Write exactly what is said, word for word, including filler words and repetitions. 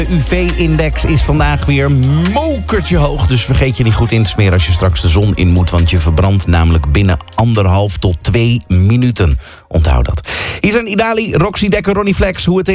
De U V-index is vandaag weer mokertje hoog. Dus vergeet je niet goed in te smeren als je straks de zon in moet. Want je verbrandt namelijk binnen anderhalf tot twee minuten. Onthoud dat. Hier zijn Idali, Roxy Dekker, Ronnie Flex. Hoe het